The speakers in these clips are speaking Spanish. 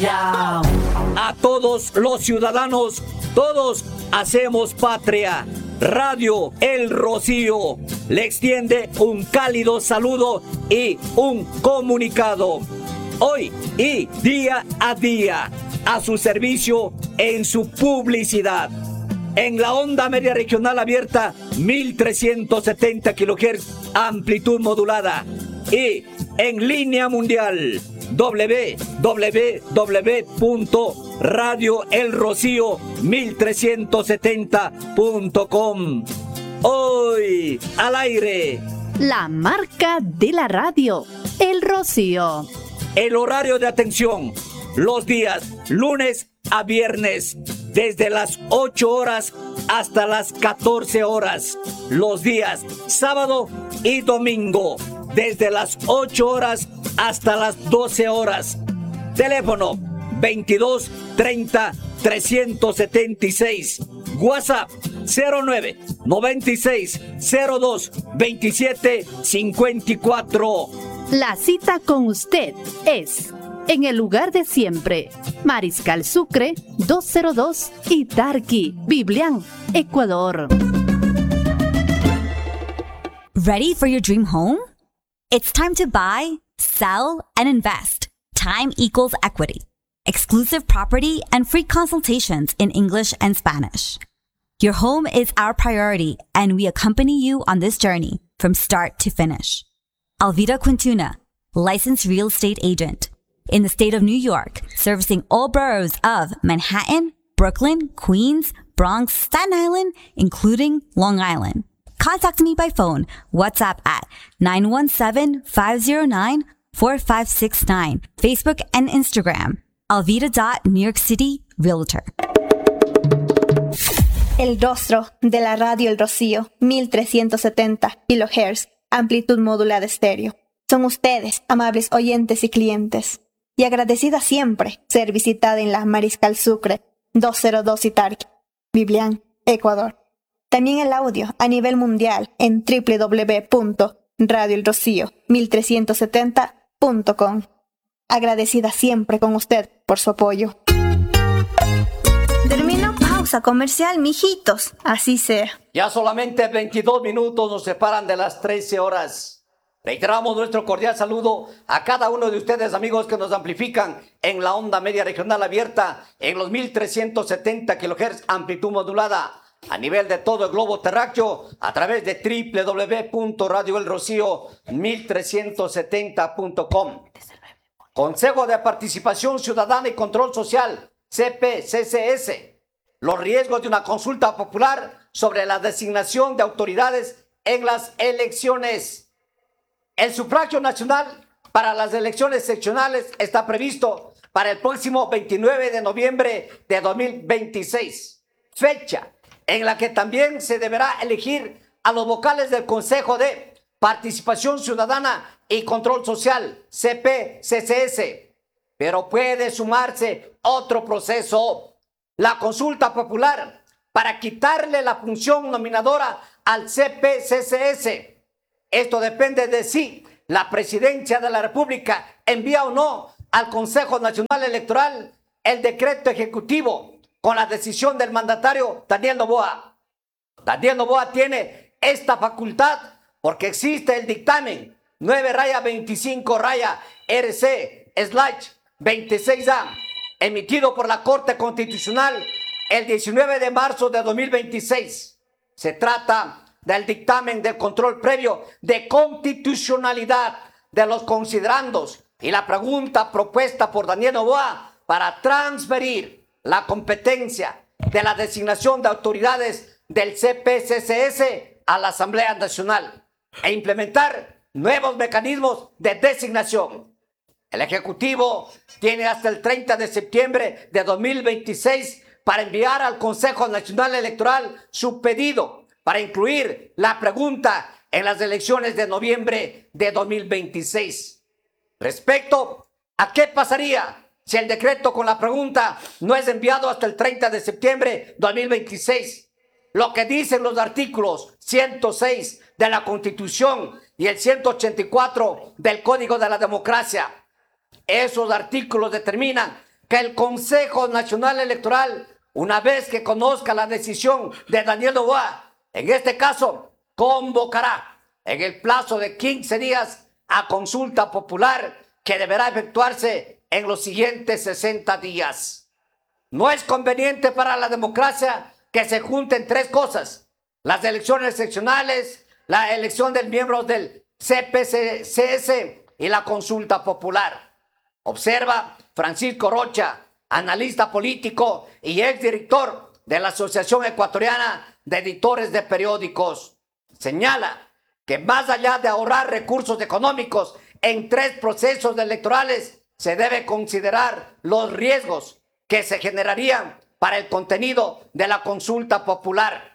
A todos los ciudadanos, todos hacemos patria. Radio El Rocío le extiende un cálido saludo y un comunicado. Hoy y día a día, a su servicio en su publicidad. En la onda media regional abierta, 1370 kHz, amplitud modulada. Y en línea mundial, www.radioelrocío1370.com. Hoy al aire, la marca de la radio, El Rocío. El horario de atención, los días lunes a viernes, desde las 8 horas hasta las 14 horas. Los días sábado y domingo, desde las 8 horas hasta las 12 horas. Teléfono 22 30 376. WhatsApp 09 96 02 27 54. La cita con usted es en el lugar de siempre. Mariscal Sucre 202 Itarqui, Biblián, Ecuador. Ready for your dream home? It's time to buy, sell, and invest. Time equals equity. Exclusive property and free consultations in English and Spanish. Your home is our priority, and we accompany you on this journey from start to finish. Alvida Quintuna, licensed real estate agent. In the state of New York, servicing all boroughs of Manhattan, Brooklyn, Queens, Bronx, Staten Island, including Long Island. Contact me by phone, WhatsApp at 917-509-4569, Facebook and Instagram, alvida.NewYorkCityRealtor. El rostro de la radio El Rocío, 1370 kHz, amplitud modulada estéreo. Son ustedes, amables oyentes y clientes. Y agradecida siempre ser visitada en la Mariscal Sucre 202 Itarqui, Biblián, Ecuador. También el audio a nivel mundial en www.radioelrocío1370.com. Agradecida siempre con usted por su apoyo. Termino pausa comercial, mijitos. Así sea. Ya solamente 22 minutos nos separan de las 13 horas. Reiteramos nuestro cordial saludo a cada uno de ustedes, amigos, que nos amplifican en la onda media regional abierta en los 1370 kHz, amplitud modulada, a nivel de todo el globo terráqueo, a través de www.radioelrocío1370.com. Consejo de Participación Ciudadana y Control Social, CPCCS. Los riesgos de una consulta popular sobre la designación de autoridades en las elecciones. El sufragio nacional para las elecciones seccionales está previsto para el próximo 29 de noviembre de 2026, fecha en la que también se deberá elegir a los vocales del Consejo de Participación Ciudadana y Control Social, CPCCS. Pero puede sumarse otro proceso, la consulta popular, para quitarle la función nominadora al CPCCS. Esto depende de si la Presidencia de la República envía o no al Consejo Nacional Electoral el decreto ejecutivo con la decisión del mandatario Daniel Noboa. Daniel Noboa tiene esta facultad porque existe el dictamen 9-25-RC/26A, emitido por la Corte Constitucional el 19 de marzo de 2026. Se trata del dictamen del control previo de constitucionalidad de los considerandos y la pregunta propuesta por Daniel Noboa para transferir la competencia de la designación de autoridades del CPCCS a la Asamblea Nacional e implementar nuevos mecanismos de designación. El Ejecutivo tiene hasta el 30 de septiembre de 2026 para enviar al Consejo Nacional Electoral su pedido para incluir la pregunta en las elecciones de noviembre de 2026. Respecto a qué pasaría si el decreto con la pregunta no es enviado hasta el 30 de septiembre de 2026, lo que dicen los artículos 106 de la Constitución y el 184 del Código de la Democracia. Esos artículos determinan que el Consejo Nacional Electoral, una vez que conozca la decisión de Daniel Noboa, en este caso, convocará en el plazo de 15 días a consulta popular que deberá efectuarse en los siguientes 60 días. No es conveniente para la democracia que se junten tres cosas: las elecciones seccionales, la elección del miembro del CPCS y la consulta popular. Observa Francisco Rocha, analista político y exdirector de la Asociación Ecuatoriana de Editores de Periódicos. Señala que más allá de ahorrar recursos económicos en tres procesos electorales, se debe considerar los riesgos que se generarían para el contenido de la consulta popular.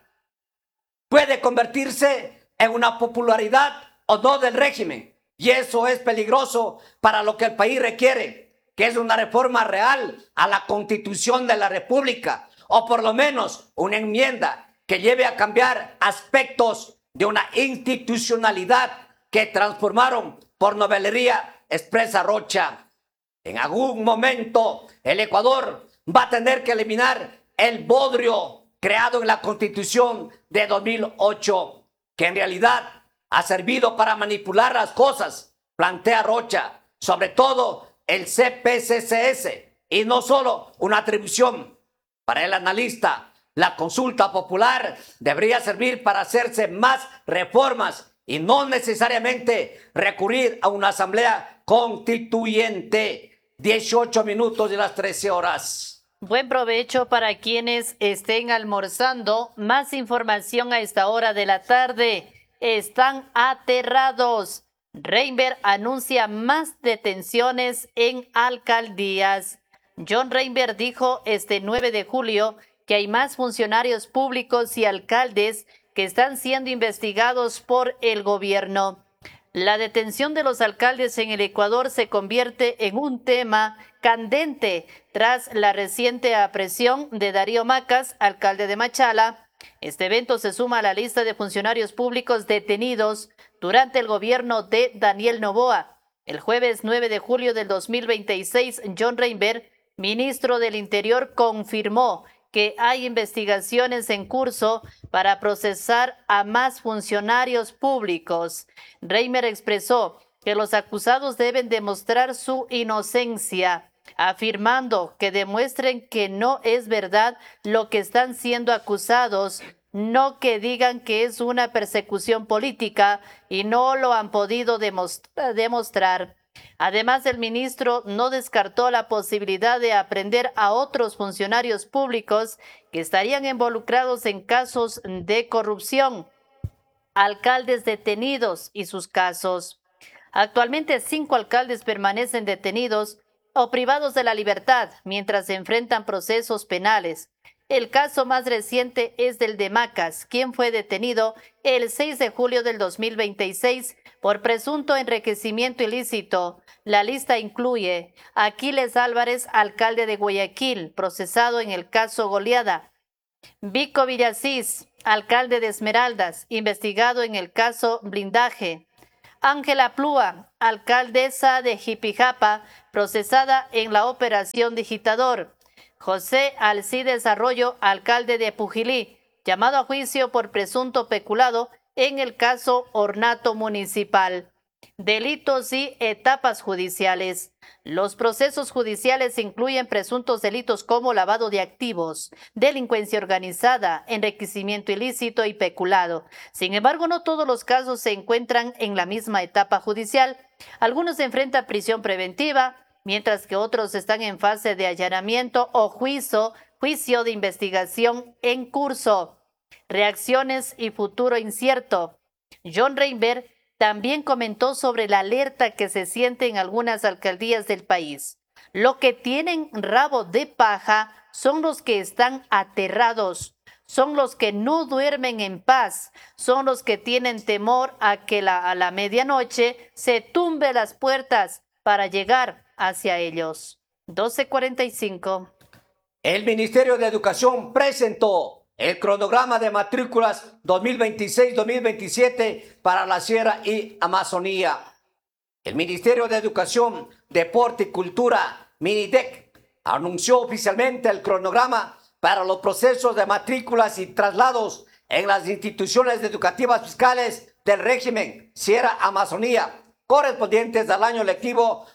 Puede convertirse en una popularidad o no del régimen, y eso es peligroso para lo que el país requiere, que es una reforma real a la Constitución de la República, o por lo menos una enmienda que lleve a cambiar aspectos de una institucionalidad que transformaron por novelería, expresa Rocha. En algún momento el Ecuador va a tener que eliminar el bodrio creado en la Constitución de 2008, que en realidad ha servido para manipular las cosas, plantea Rocha, sobre todo el CPCS, y no solo una atribución. Para el analista, la consulta popular debería servir para hacerse más reformas y no necesariamente recurrir a una asamblea constituyente. 18 minutos de las 13 horas. Buen provecho para quienes estén almorzando. Más información a esta hora de la tarde. Están aterrados. Reinberg anuncia más detenciones en alcaldías. John Reinberg dijo este 9 de julio que hay más funcionarios públicos y alcaldes que están siendo investigados por el gobierno. La detención de los alcaldes en el Ecuador se convierte en un tema candente tras la reciente aprehensión de Darío Macas, alcalde de Machala. Este evento se suma a la lista de funcionarios públicos detenidos durante el gobierno de Daniel Noboa. El jueves 9 de julio del 2026, John Reinberg, ministro del Interior, confirmó que hay investigaciones en curso para procesar a más funcionarios públicos. Reinberg expresó que los acusados deben demostrar su inocencia, afirmando que demuestren que no es verdad lo que están siendo acusados, no que digan que es una persecución política y no lo han podido demostrar. Además, el ministro no descartó la posibilidad de aprehender a otros funcionarios públicos que estarían involucrados en casos de corrupción. Alcaldes detenidos y sus casos. Actualmente 5 alcaldes permanecen detenidos o privados de la libertad mientras se enfrentan procesos penales. El caso más reciente es del de Macas, quien fue detenido el 6 de julio del 2026 por presunto enriquecimiento ilícito. La lista incluye a Aquiles Álvarez, alcalde de Guayaquil, procesado en el caso Goleada; Vico Villasís, alcalde de Esmeraldas, investigado en el caso Blindaje; Ángela Plúa, alcaldesa de Jipijapa, procesada en la operación Digitador; José Alcides Arroyo, alcalde de Pujilí, llamado a juicio por presunto peculado en el caso Ornato Municipal. Delitos y etapas judiciales. Los procesos judiciales incluyen presuntos delitos como lavado de activos, delincuencia organizada, enriquecimiento ilícito y peculado. Sin embargo, no todos los casos se encuentran en la misma etapa judicial. Algunos enfrentan prisión preventiva, mientras que otros están en fase de allanamiento o juicio de investigación en curso. Reacciones y futuro incierto. John Reinberg también comentó sobre la alerta que se siente en algunas alcaldías del país. Lo que tienen rabo de paja son los que están aterrados, son los que no duermen en paz, son los que tienen temor a que a la medianoche se tumbe las puertas para llegar hacia ellos. 12:45. El Ministerio de Educación presentó el cronograma de matrículas 2026-2027 para la Sierra y Amazonía. El Ministerio de Educación, Deporte y Cultura, MINIDEC, anunció oficialmente el cronograma para los procesos de matrículas y traslados en las instituciones educativas fiscales del régimen Sierra Amazonía, correspondientes al año lectivo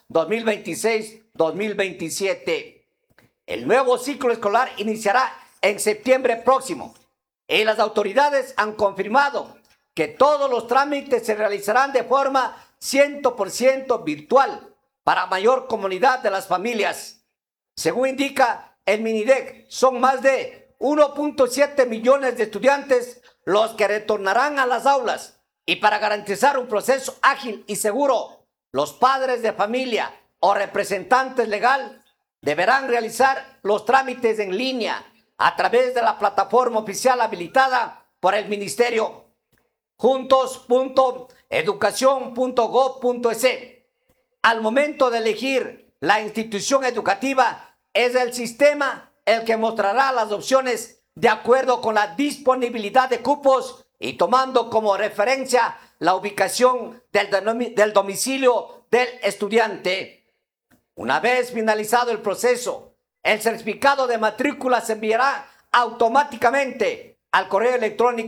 2026-2027. El nuevo ciclo escolar iniciará en septiembre próximo y las autoridades han confirmado que todos los trámites se realizarán de forma 100% virtual para mayor comodidad de las familias. Según indica el MINIDEC, son más de 1.7 millones de estudiantes los que retornarán a las aulas, y para garantizar un proceso ágil y seguro, los padres de familia o representantes legales deberán realizar los trámites en línea a través de la plataforma oficial habilitada por el Ministerio, juntos.educacion.gov.es. Al momento de elegir la institución educativa, es el sistema el que mostrará las opciones de acuerdo con la disponibilidad de cupos y tomando como referencia la ubicación del domicilio del estudiante. Una vez finalizado el proceso, el certificado de matrícula se enviará automáticamente al correo electrónico